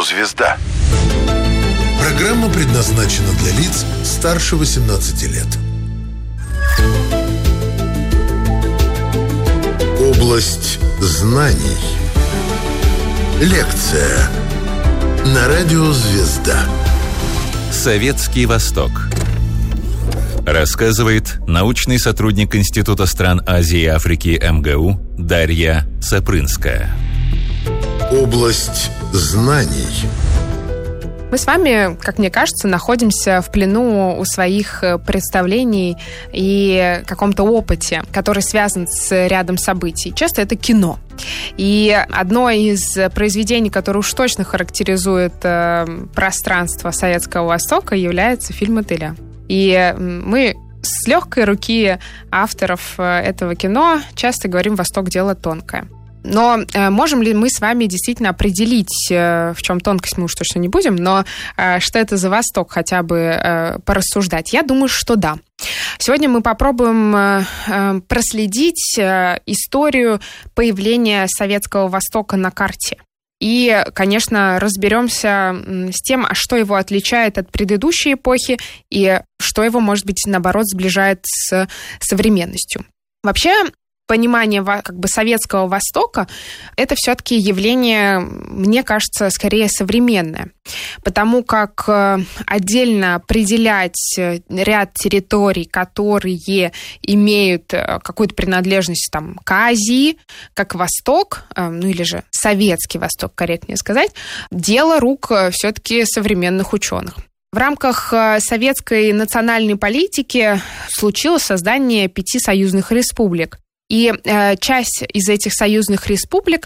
радио «Звезда». Программа предназначена для лиц старше 18 лет. Область знаний. Лекция на радио «Звезда». Советский Восток. Рассказывает научный сотрудник Института стран Азии и Африки МГУ Дарья Сапрынская. Область знаний. Мы с вами, как мне кажется, находимся в плену у своих представлений и каком-то опыте, который связан с рядом событий. Часто это кино. И одно из произведений, которое уж точно характеризует пространство Советского Востока, является фильм «Мотыля». И мы с легкой руки авторов этого кино часто говорим «Восток – дело тонкое». Но можем ли мы с вами действительно определить, в чем тонкость, мы уж точно не будем, но что это за Восток, хотя бы порассуждать? Я думаю, что да. Сегодня мы попробуем проследить историю появления Советского Востока на карте. И, конечно, разберемся с тем, что его отличает от предыдущей эпохи и что его, может быть, наоборот, сближает с современностью. Вообще, понимание Советского Востока – это все-таки явление, мне кажется, скорее современное. Потому как отдельно определять ряд территорий, которые имеют какую-то принадлежность к Азии, как Восток, или же Советский Восток, корректнее сказать, дело рук все-таки современных ученых. В рамках советской национальной политики случилось создание 5 союзных республик. И часть из этих союзных республик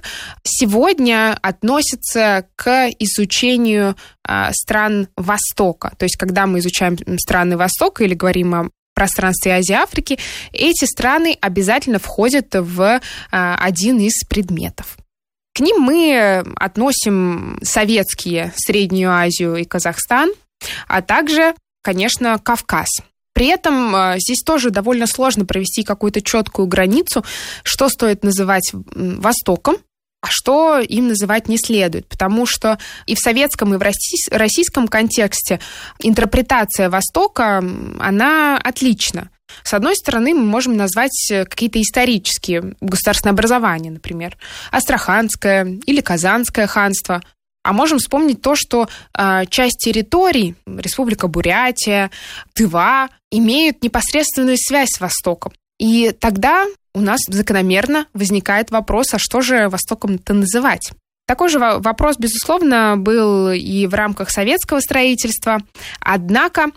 сегодня относится к изучению стран Востока. То есть, когда мы изучаем страны Востока или говорим о пространстве Азии и Африки, эти страны обязательно входят в один из предметов. К ним мы относим советские Среднюю Азию и Казахстан, а также, конечно, Кавказ. При этом здесь тоже довольно сложно провести какую-то четкую границу, что стоит называть Востоком, а что им называть не следует. Потому что и в советском, и в российском контексте интерпретация Востока, она отлична. С одной стороны, мы можем назвать какие-то исторические государственные образования, например, Астраханское или Казанское ханство. А можем вспомнить то, что часть территорий, Республика Бурятия, Тыва, имеют непосредственную связь с Востоком. И тогда у нас закономерно возникает вопрос, а что же Востоком-то называть? Такой же вопрос, безусловно, был и в рамках советского строительства. Однако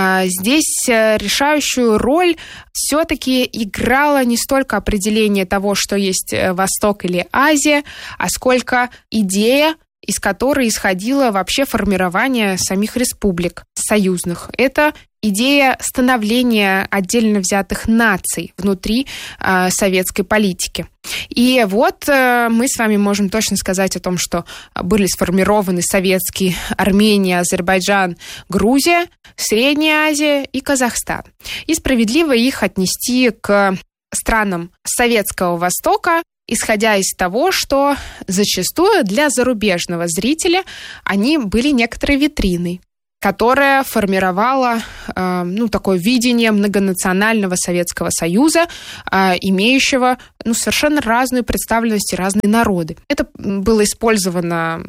здесь решающую роль все-таки играло не столько определение того, что есть Восток или Азия, а сколько идея, из которой исходило вообще формирование самих республик союзных. Это идея становления отдельно взятых наций внутри советской политики. И вот мы с вами можем точно сказать о том, что были сформированы советские Армения, Азербайджан, Грузия, Средняя Азия и Казахстан. И справедливо их отнести к странам Советского Востока, исходя из того, что зачастую для зарубежного зрителя они были некоторой витриной, которая формировала такое видение многонационального Советского Союза, имеющего совершенно разную представленность и разные народы. Это было использовано,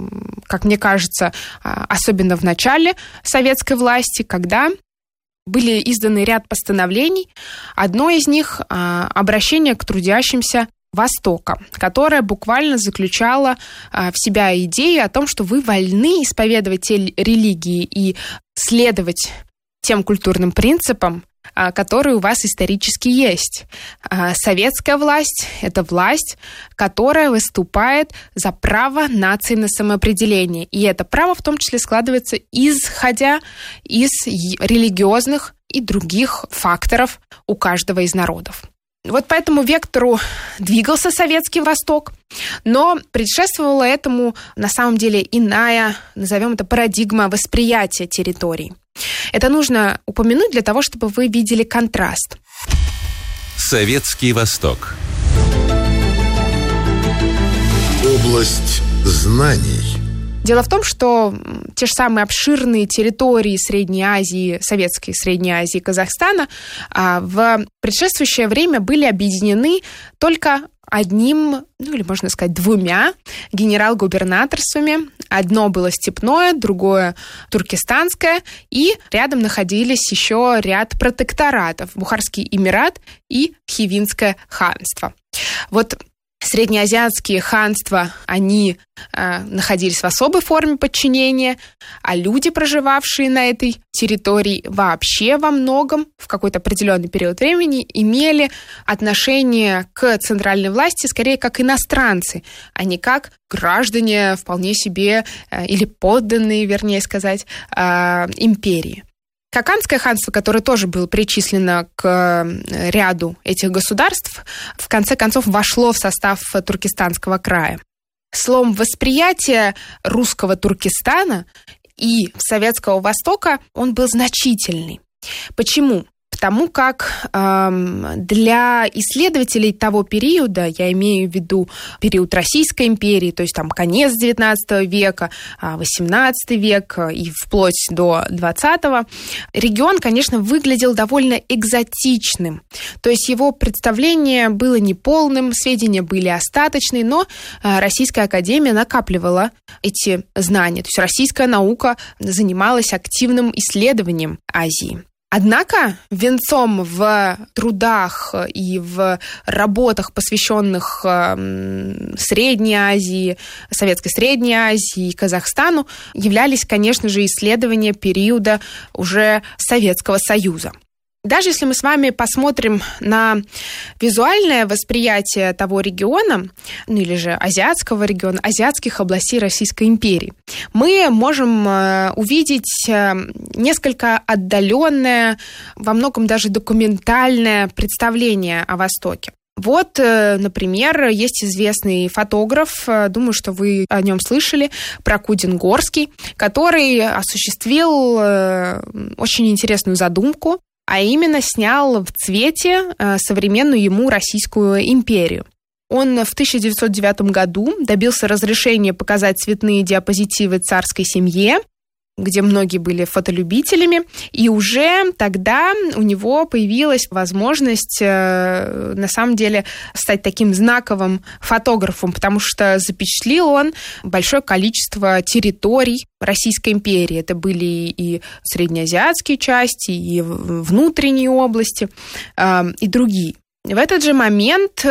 как мне кажется, особенно в начале советской власти, когда были изданы ряд постановлений. Одно из них – обращение к трудящимся Востока, которая буквально заключала в себя идею о том, что вы вольны исповедовать те религии и следовать тем культурным принципам, которые у вас исторически есть. Советская власть – это власть, которая выступает за право нации на самоопределение. И это право в том числе складывается исходя из религиозных и других факторов у каждого из народов. Вот по этому вектору двигался Советский Восток, но предшествовала этому на самом деле иная, назовем это, парадигма восприятия территорий. Это нужно упомянуть для того, чтобы вы видели контраст. Советский Восток. Область знаний. Дело в том, что те же самые обширные территории Средней Азии, Советской Средней Азии и Казахстана в предшествующее время были объединены только одним, или можно сказать, двумя генерал-губернаторствами. Одно было степное, другое туркестанское, и рядом находились еще ряд протекторатов: Бухарский Эмират и Хивинское ханство. Вот среднеазиатские ханства, они находились в особой форме подчинения, а люди, проживавшие на этой территории, вообще во многом в какой-то определенный период времени имели отношение к центральной власти скорее как иностранцы, а не как граждане вполне себе, или подданные, вернее сказать, империи. Каканское ханство, которое тоже было причислено к ряду этих государств, в конце концов вошло в состав Туркестанского края. Словом, восприятие русского Туркестана и Советского Востока, он был значительный. Почему? Потому как для исследователей того периода, я имею в виду период Российской империи, то есть там конец XIX века, XVIII век и вплоть до XX, регион, конечно, выглядел довольно экзотичным. То есть его представление было неполным, сведения были остаточные, но Российская академия накапливала эти знания. То есть российская наука занималась активным исследованием Азии. Однако венцом в трудах и в работах, посвященных Средней Азии, Советской Средней Азии и Казахстану, являлись, конечно же, исследования периода уже Советского Союза. Даже если мы с вами посмотрим на визуальное восприятие того региона, или же азиатского региона, азиатских областей Российской империи, мы можем увидеть несколько отдаленное, во многом даже документальное представление о Востоке. Вот, например, есть известный фотограф, думаю, что вы о нем слышали, Прокудин Горский, который осуществил очень интересную задумку, а именно снял в цвете современную ему Российскую империю. Он в 1909 году добился разрешения показать цветные диапозитивы царской семье, где многие были фотолюбителями, и уже тогда у него появилась возможность, на самом деле, стать таким знаковым фотографом, потому что запечатлил он большое количество территорий Российской империи. Это были и среднеазиатские части, и внутренние области, и другие. В этот же момент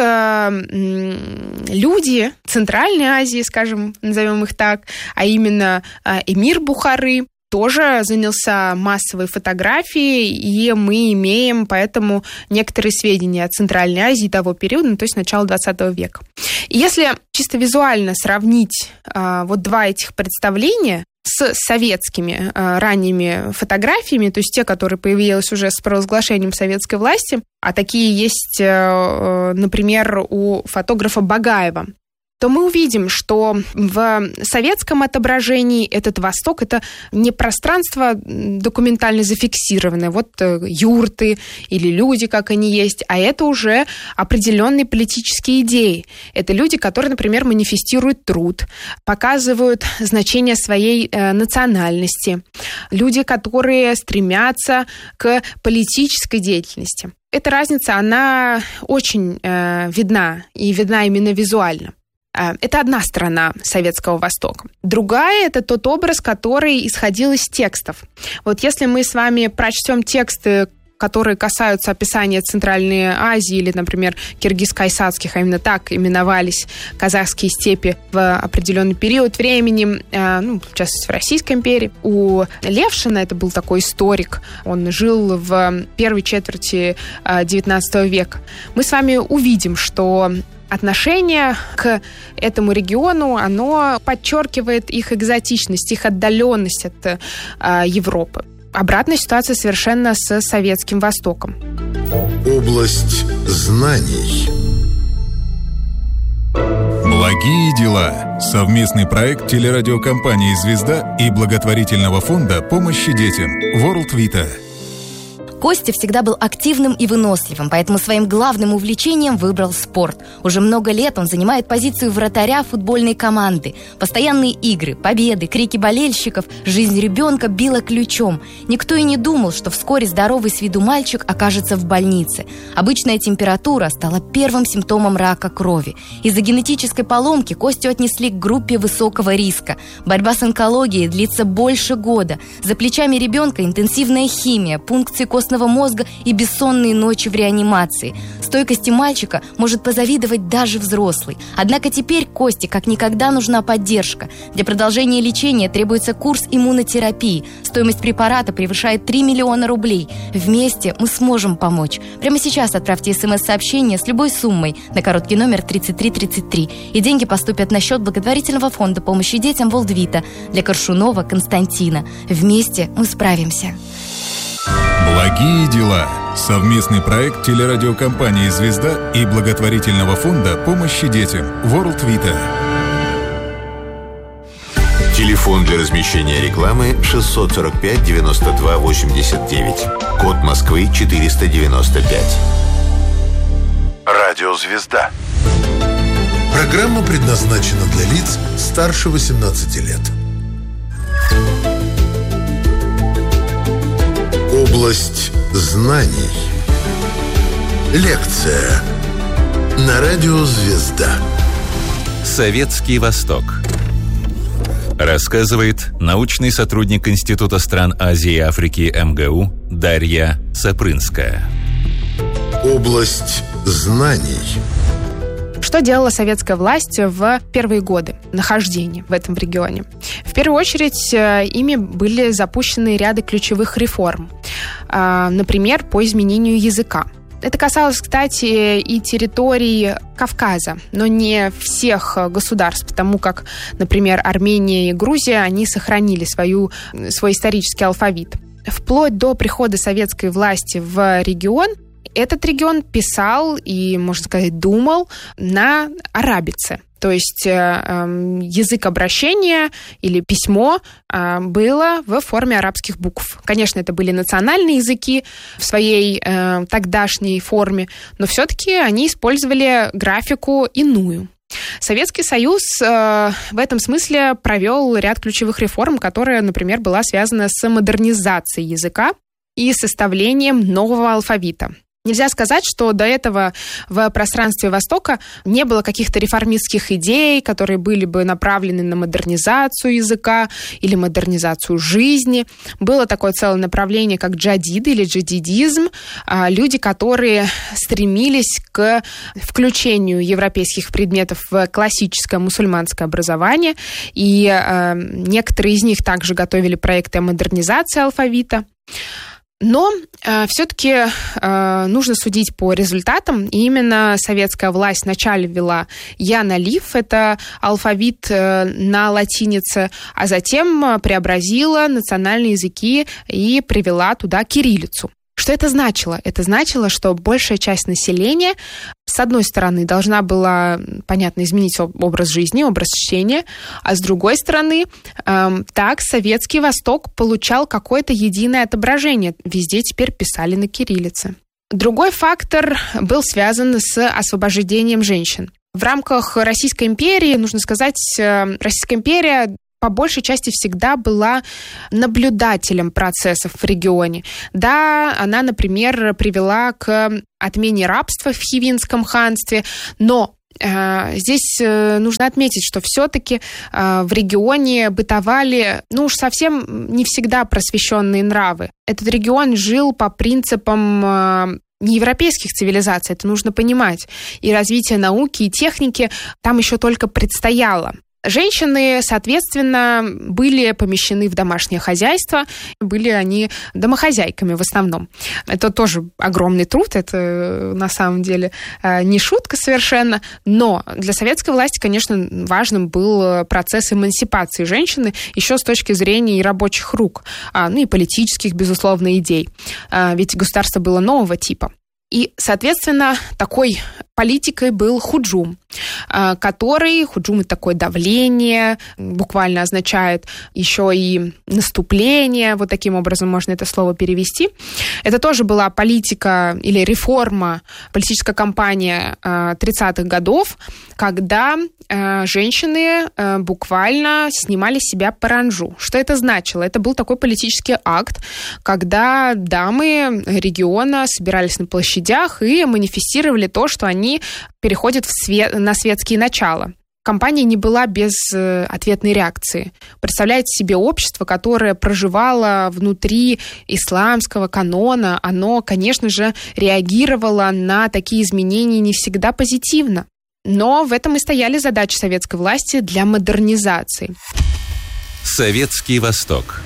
люди Центральной Азии, скажем, назовем их так, а именно эмир Бухары, тоже занялся массовой фотографией, и мы имеем поэтому некоторые сведения о Центральной Азии того периода, то есть начала XX века. И если чисто визуально сравнить вот два этих представления с советскими ранними фотографиями, то есть те, которые появились уже с провозглашением советской власти, а такие есть, например, у фотографа Багаева, то мы увидим, что в советском отображении этот Восток – это не пространство документально зафиксированное, вот юрты или люди, как они есть, а это уже определенные политические идеи. Это люди, которые, например, манифестируют труд, показывают значение своей национальности, люди, которые стремятся к политической деятельности. Эта разница, она очень видна, и видна именно визуально. Это одна сторона Советского Востока. Другая – это тот образ, который исходил из текстов. Вот если мы с вами прочтем тексты, которые касаются описания Центральной Азии или, например, киргиз-кайсацких, а именно так именовались казахские степи в определенный период времени, в частности, в Российской империи. У Левшина, это был такой историк, он жил в первой четверти XIX века. Мы с вами увидим, что отношение к этому региону, оно подчеркивает их экзотичность, их отдаленность от Европы. Обратная ситуация совершенно с Советским Востоком. Область знаний. Благие дела. Совместный проект телерадиокомпании «Звезда» и благотворительного фонда помощи детям World Vita. Костя всегда был активным и выносливым, поэтому своим главным увлечением выбрал спорт. Уже много лет он занимает позицию вратаря футбольной команды. Постоянные игры, победы, крики болельщиков, жизнь ребенка била ключом. Никто и не думал, что вскоре здоровый с виду мальчик окажется в больнице. Обычная температура стала первым симптомом рака крови. Из-за генетической поломки Костю отнесли к группе высокого риска. Борьба с онкологией длится больше года. За плечами ребенка интенсивная химия, пункции костного мозга и бессонные ночи в реанимации. Стойкости мальчика может позавидовать даже взрослый. Однако теперь Косте как никогда нужна поддержка. Для продолжения лечения требуется курс иммунотерапии. Стоимость препарата превышает 3 миллиона рублей. Вместе мы сможем помочь. Прямо сейчас отправьте смс-сообщение с любой суммой на короткий номер 3333. И деньги поступят на счет благотворительного фонда помощи детям Волдвита для Коршунова Константина. Вместе мы справимся. Благие дела. Совместный проект телерадиокомпании «Звезда» и благотворительного фонда помощи детям World Vita. Телефон для размещения рекламы 645 92 89. Код Москвы 495. Радио «Звезда». Программа предназначена для лиц старше 18 лет. Область знаний. Лекция на радио «Звезда». Советский Восток. Рассказывает научный сотрудник Института стран Азии и Африки МГУ Дарья Сапрынская. Область знаний. Что делала советская власть в первые годы нахождения в этом регионе? В первую очередь, ими были запущены ряды ключевых реформ. Например, по изменению языка. Это касалось, кстати, и территорий Кавказа, но не всех государств, потому как, например, Армения и Грузия, они сохранили свой исторический алфавит. Вплоть до прихода советской власти в регион, этот регион писал и, можно сказать, думал на арабице. То есть язык обращения или письмо было в форме арабских букв. Конечно, это были национальные языки в своей тогдашней форме, но все-таки они использовали графику иную. Советский Союз в этом смысле провел ряд ключевых реформ, которая, например, была связана с модернизацией языка и составлением нового алфавита. Нельзя сказать, что до этого в пространстве Востока не было каких-то реформистских идей, которые были бы направлены на модернизацию языка или модернизацию жизни. Было такое целое направление, как джадид или джадидизм. Люди, которые стремились к включению европейских предметов в классическое мусульманское образование. И некоторые из них также готовили проекты о модернизации алфавита. Но все-таки нужно судить по результатам. И именно советская власть вначале ввела янолиф, это алфавит на латинице, а затем преобразила национальные языки и привела туда кириллицу. Что это значило? Это значило, что большая часть населения, с одной стороны, должна была, понятно, изменить образ жизни, образ чтения, а с другой стороны, так Советский Восток получал какое-то единое отображение. Везде теперь писали на кириллице. Другой фактор был связан с освобождением женщин. В рамках Российской империи, нужно сказать, Российская империя по большей части всегда была наблюдателем процессов в регионе. Да, она, например, привела к отмене рабства в Хивинском ханстве, но здесь нужно отметить, что все-таки в регионе бытовали, уж совсем не всегда просвещенные нравы. Этот регион жил по принципам неевропейских цивилизаций, это нужно понимать. И развитие науки и техники там еще только предстояло. Женщины, соответственно, были помещены в домашнее хозяйство, были они домохозяйками в основном. Это тоже огромный труд, это на самом деле не шутка совершенно, но для советской власти, конечно, важным был процесс эмансипации женщины еще с точки зрения и рабочих рук, и политических, безусловно, идей. Ведь государство было нового типа. И, соответственно, такой политикой был худжум, который, худжум — это такое давление, буквально означает еще и наступление, вот таким образом можно это слово перевести. Это тоже была политика или реформа, политическая кампания 30-х годов, когда женщины буквально снимали с себя паранджу. Что это значило? Это был такой политический акт, когда дамы региона собирались на площадях и манифестировали то, что они переходят на светские начала. Кампания не была без ответной реакции. Представляете себе общество, которое проживало внутри исламского канона. Оно, конечно же, реагировало на такие изменения не всегда позитивно. Но в этом и стояли задачи советской власти для модернизации. Советский Восток.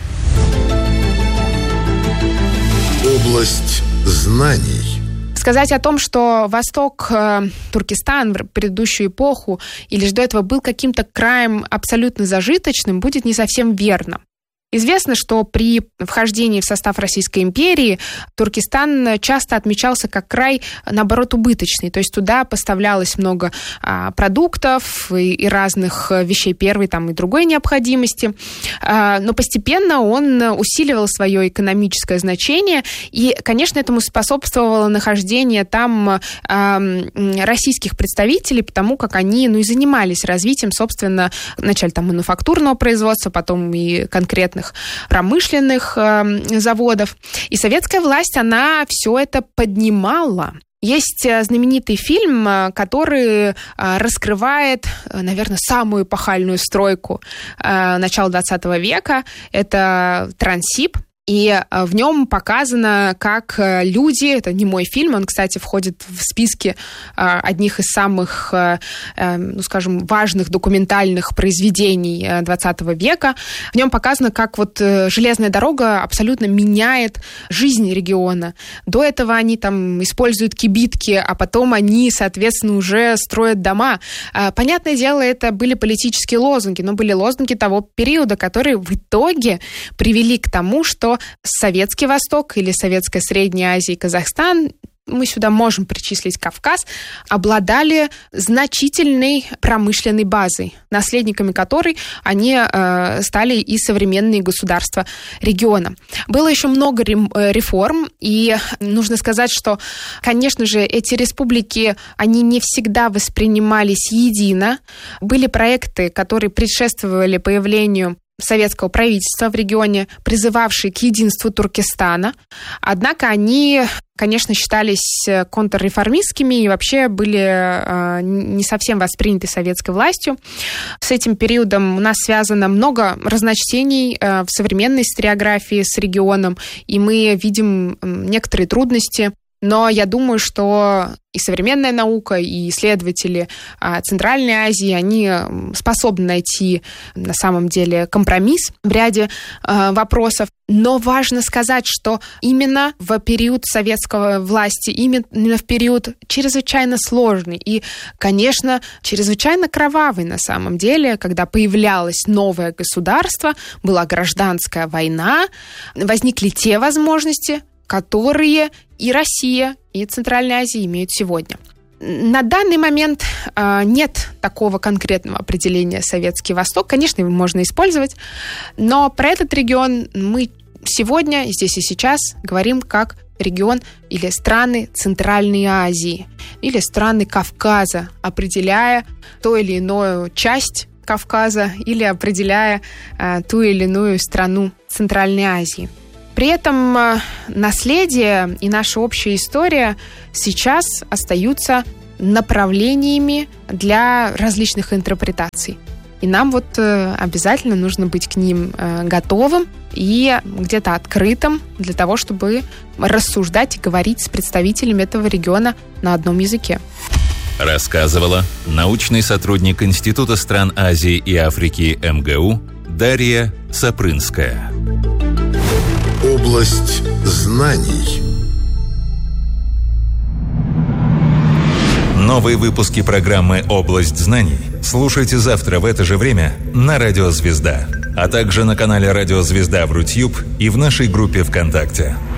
Область знаний. Сказать о том, что Восток, Туркестан в предыдущую эпоху или же до этого был каким-то краем абсолютно зажиточным, будет не совсем верно. Известно, что при вхождении в состав Российской империи Туркестан часто отмечался как край, наоборот, убыточный. То есть туда поставлялось много продуктов и разных вещей первой там, и другой необходимости. Но постепенно он усиливал свое экономическое значение. И, конечно, этому способствовало нахождение там российских представителей, потому как они и занимались развитием, собственно, вначале там мануфактурного производства, потом и конкретных промышленных заводов. И советская власть, она все это поднимала. Есть знаменитый фильм, который раскрывает, наверное, самую эпохальную стройку начала 20 века. Это «Транссиб». И в нем показано, как люди, это не мой фильм, он, кстати, входит в списки одних из самых, скажем, важных документальных произведений 20 века. В нем показано, как вот железная дорога абсолютно меняет жизнь региона. До этого они там используют кибитки, а потом они, соответственно, уже строят дома. Понятное дело, это были политические лозунги, но были лозунги того периода, которые в итоге привели к тому, что Советский Восток или Советская Средняя Азия и Казахстан, мы сюда можем причислить Кавказ, обладали значительной промышленной базой, наследниками которой они стали и современные государства региона. Было еще много реформ, и нужно сказать, что, конечно же, эти республики, они не всегда воспринимались едино. Были проекты, которые предшествовали появлению советского правительства в регионе, призывавшие к единству Туркестана. Однако они, конечно, считались контрреформистскими и вообще были не совсем восприняты советской властью. С этим периодом у нас связано много разночтений в современной историографии с регионом, и мы видим некоторые трудности. Но я думаю, что и современная наука, и исследователи Центральной Азии, они способны найти на самом деле компромисс в ряде вопросов. Но важно сказать, что именно в период советской власти, именно в период чрезвычайно сложный и, конечно, чрезвычайно кровавый на самом деле, когда появлялось новое государство, была гражданская война, возникли те возможности, которые и Россия, и Центральная Азия имеют сегодня. На данный момент нет такого конкретного определения «Советский Восток». Конечно, его можно использовать, но про этот регион мы сегодня, здесь и сейчас, говорим как регион или страны Центральной Азии, или страны Кавказа, определяя ту или иную часть Кавказа или определяя ту или иную страну Центральной Азии. При этом наследие и наша общая история сейчас остаются направлениями для различных интерпретаций. И нам вот обязательно нужно быть к ним готовым и где-то открытым для того, чтобы рассуждать и говорить с представителями этого региона на одном языке. Рассказывала научный сотрудник Института стран Азии и Африки МГУ Дарья Сапрынская. Область знаний. Новые выпуски программы «Область знаний» слушайте завтра в это же время на Радио Звезда, а также на канале Радио Звезда в Рутьюб и в нашей группе ВКонтакте.